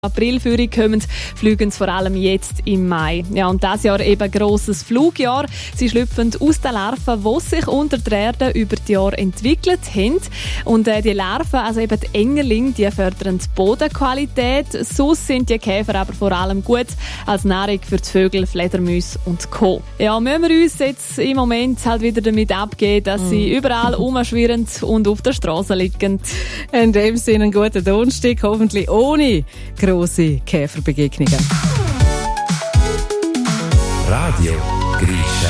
Aprilführung kommen, fliegen vor allem jetzt im Mai. Ja, und dieses Jahr eben ein grosses Flugjahr. Sie schlüpfen aus den Larven, die sich unter der Erde über die Jahre entwickelt haben. Und die Larven, also eben die Engerlinge, die fördern die Bodenqualität. Sonst sind die Käfer aber vor allem gut als Nahrung für die Vögel, Fledermäuse und Co. Ja, müssen wir uns jetzt im Moment halt wieder damit abgeben, dass sie überall rumschwirren und auf der Straße liegen. In dem Sinne einen guten Donnerstag, hoffentlich ohne grosse Käferbegegnungen. Radio Grisha.